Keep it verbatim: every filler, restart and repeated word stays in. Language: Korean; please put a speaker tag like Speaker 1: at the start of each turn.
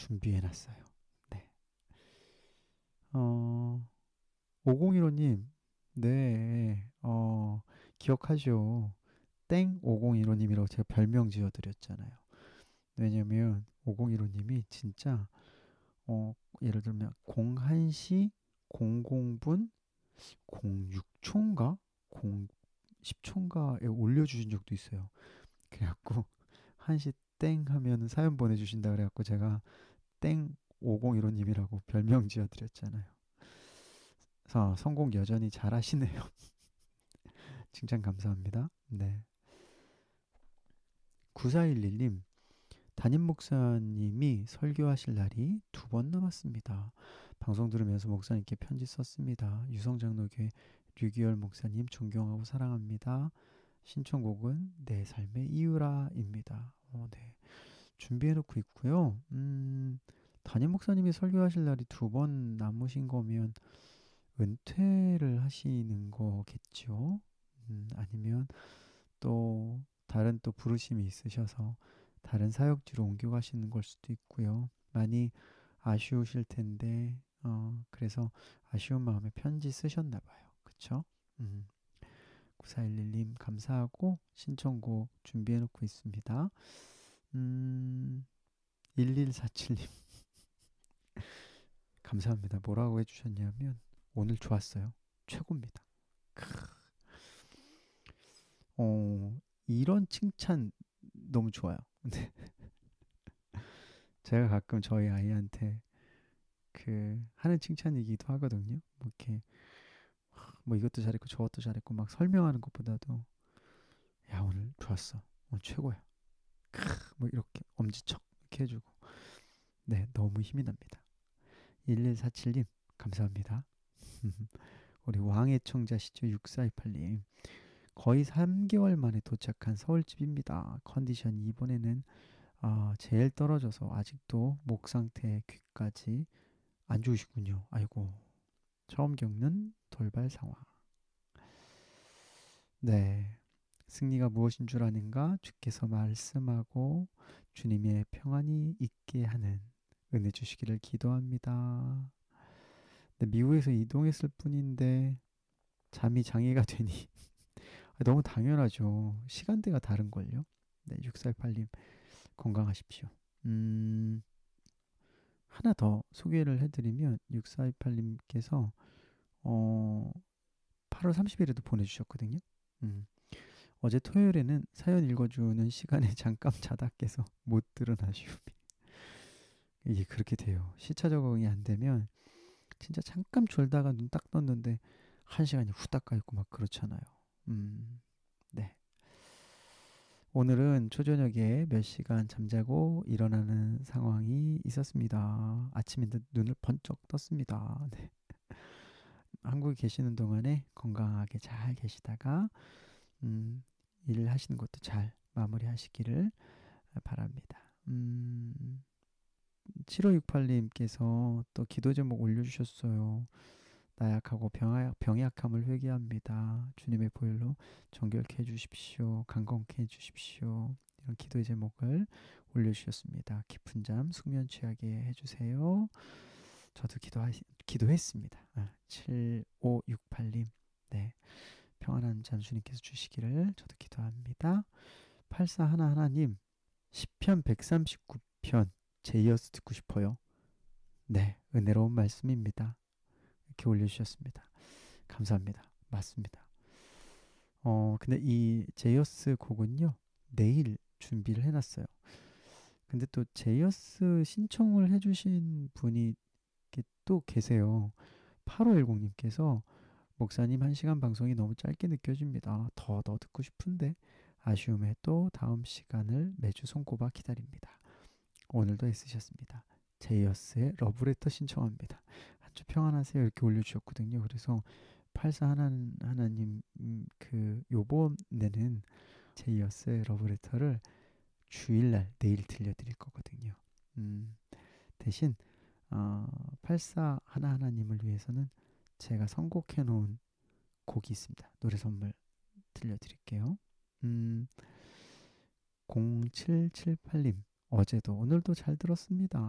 Speaker 1: 준비해놨어요. 네. 어, 오공일오님, 네, 어, 기억하죠? 땡 오공일오님이라고 제가 별명 지어드렸잖아요. 왜냐면 오공일오님이 진짜 어, 예를 들면 공 한 시 공공 분 공육 초인가? 공 십 초인가에 올려주신 적도 있어요. 그래갖고 한 시 땡 하면 사연 보내주신다 그래갖고 제가 땡 오공일오님이라고 별명 지어드렸잖아요. 자, 성공 여전히 잘하시네요. 칭찬 감사합니다. 네. 구사일일님, 담임 목사님이 설교하실 날이 두 번 남았습니다. 방송 들으면서 목사님께 편지 썼습니다. 유성장로교회 류기열 목사님 존경하고 사랑합니다. 신청곡은 내 삶의 이유라입니다. 어, 네. 준비해놓고 있고요. 음, 담임 목사님이 설교하실 날이 두 번 남으신 거면 은퇴를 하시는 거겠죠? 음, 아니면 또 다른 또 부르심이 있으셔서 다른 사역지로 옮겨가시는 걸 수도 있고요. 많이 아쉬우실 텐데, 어, 그래서 아쉬운 마음에 편지 쓰셨나 봐요. 그쵸? 음, 구사일일님 감사하고 신청곡 준비해놓고 있습니다. 음, 일일사칠님 감사합니다. 뭐라고 해주셨냐면 오늘 좋았어요. 최고입니다. 어, 이런 칭찬 너무 좋아요. 근데 제가 가끔 저희 아이한테 그 하는 칭찬이기도 하거든요. 뭐 이렇게 뭐 이것도 잘했고 저것도 잘했고 막 설명하는 것보다도 야 오늘 좋았어. 오늘 최고야. 크, 뭐 이렇게 엄지척 이렇게 해주고 네 너무 힘이 납니다. 일일사칠님 감사합니다. 우리 왕의 청자시죠 육사이팔님 거의 삼 개월 만에 도착한 서울집입니다. 컨디션이 이번에는 아, 제일 떨어져서 아직도 목 상태 귀까지 안 좋으시군요. 아이고 처음 겪는 돌발 상황. 네. 승리가 무엇인 줄 아는가? 주께서 말씀하고 주님의 평안이 있게 하는 은혜 주시기를 기도합니다. 네, 미국에서 이동했을 뿐인데 잠이 장애가 되니 너무 당연하죠. 시간대가 다른걸요. 네, 육사팔님 건강하십시오. 음, 하나 더 소개를 해드리면 육사이팔님께서 어, 팔월 삼십일에도 보내주셨거든요. 음, 어제 토요일에는 사연 읽어주는 시간에 잠깐 자다 깨서 못 들은 아쉬움이. 이게 그렇게 돼요. 시차 적응이 안 되면 진짜 잠깐 졸다가 눈 딱 떴는데 한 시간이 후딱 가 있고 막 그렇잖아요. 음, 네. 오늘은 초저녁에 몇 시간 잠자고 일어나는 상황이 있었습니다. 아침에 눈을 번쩍 떴습니다. 네. 한국에 계시는 동안에 건강하게 잘 계시다가 음, 일을 하시는 것도 잘 마무리하시기를 바랍니다. 음, 칠오육팔님께서 또 기도 제목 올려주셨어요. 나약하고 병약, 병약함을 회개합니다. 주님의 보혈로 정결케 해주십시오. 강건케 해주십시오. 이런 기도의 제목을 올려주셨습니다. 깊은 잠 숙면 취하게 해주세요. 저도 기도하, 기도했습니다. 아, 칠오육팔님 네, 평안한 잠 주님께서 주시기를 저도 기도합니다. 팔사일일님 시편 백삼십구 편 제이어스 듣고 싶어요. 네, 은혜로운 말씀입니다. 이렇게 올려주셨습니다. 감사합니다. 맞습니다. 어, 근데 이 제이어스 곡은요, 내일 준비를 해놨어요. 근데 또 제이어스 신청을 해주신 분이 또 계세요. 팔오일공님께서 목사님 한 시간 방송이 너무 짧게 느껴집니다. 더 더 듣고 싶은데 아쉬움에 또 다음 시간을 매주 손꼽아 기다립니다. 오늘도 애쓰셨습니다. 제이어스의 러브레터 신청합니다. 한 주 평안하세요 이렇게 올려주셨거든요. 그래서 팔사 하나, 하나님 음, 그 요번에는 제이어스의 러브레터를 주일날 내일 들려드릴 거거든요. 음, 대신 어, 팔사 하나 하나님을 위해서는 제가 선곡해 놓은 곡이 있습니다. 노래 선물 들려드릴게요. 음, 공칠칠팔님 어제도 오늘도 잘 들었습니다.